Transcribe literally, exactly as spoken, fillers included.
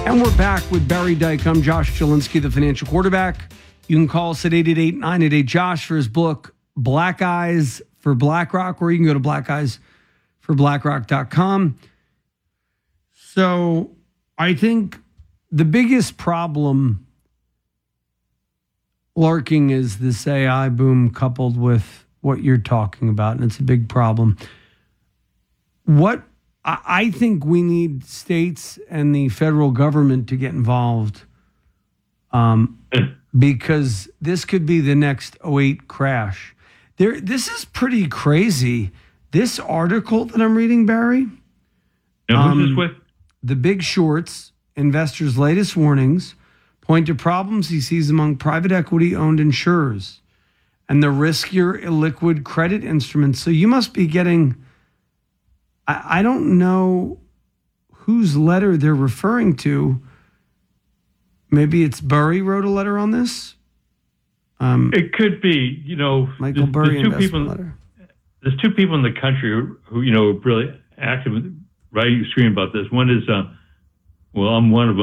And we're back with Barry Dyke. I'm Josh Jelinski, the financial quarterback. You can call us at eight eight eight, nine eight eight, Josh for his book, Black Eyes for BlackRock, or you can go to black eyes for blackrock dot com. So I think the biggest problem lurking is this A I boom coupled with what you're talking about, and it's a big problem. What I think we need states and the federal government to get involved um, because this could be the next oh eight crash. There, this is pretty crazy. This article that I'm reading, Barry, now, who's this with? The Big Short's investors' latest warnings point to problems he sees among private equity-owned insurers and the riskier illiquid credit instruments. So you must be getting... I don't know whose letter they're referring to. Maybe it's Burry wrote a letter on this. Um, it could be, you know, Michael there's, Burry there's two people. letter. There's two people in the country who, who you know, are really active, writing, screaming about this. One is, uh, well, I'm one of them.